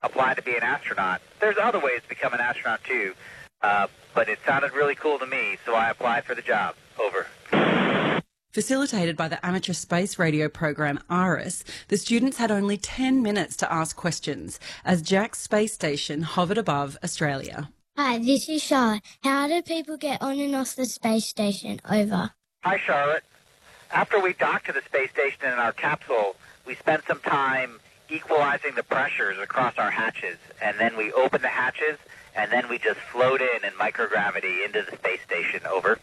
apply to be an astronaut. There's other ways to become an astronaut, too, but it sounded really cool to me, so I applied for the job. Over. Facilitated by the amateur space radio program ARIS, the students had only 10 minutes to ask questions as Jack's space station hovered above Australia. Hi, this is Charlotte. How do people get on and off the space station? Over. Hi, Charlotte. After we docked to the space station in our capsule, we spent some time equalizing the pressures across our hatches, and then we opened the hatches, and then we just float in microgravity into the space station. Over.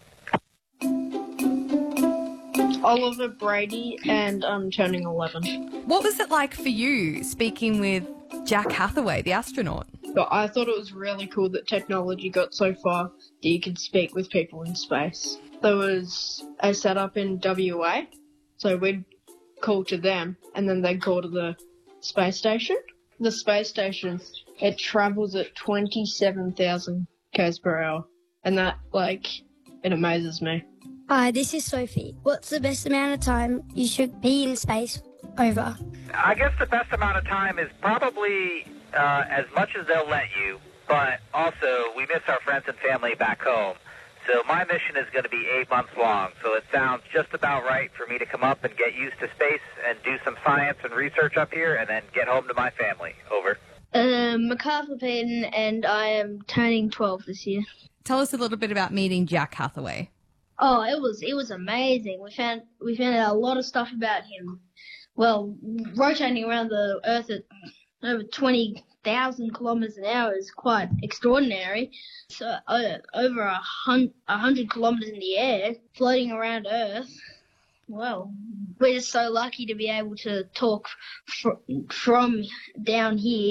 Oliver Brady, and I'm turning 11. What was it like for you speaking with Jack Hathaway, the astronaut? But I thought it was really cool that technology got so far that you could speak with people in space. There was a setup in WA, so we'd call to them, and then they'd call to the space station. The space station, it travels at 27,000 k's per hour, and that, it amazes me. Hi, this is Sophie. What's the best amount of time you should be in space? Over. I guess the best amount of time is probably as much as they'll let you, but also we miss our friends and family back home. So my mission is going to be 8 months long, so it sounds just about right for me to come up and get used to space and do some science and research up here and then get home to my family. Over. MacArthur Payton, and I am turning 12 this year. Tell us a little bit about meeting Jack Hathaway. Oh, it was amazing. We found out a lot of stuff about him. Well, rotating around the Earth at over 20,000 kilometers an hour is quite extraordinary. So over 100 kilometers in the air, floating around Earth. Well, we're just so lucky to be able to talk from down here.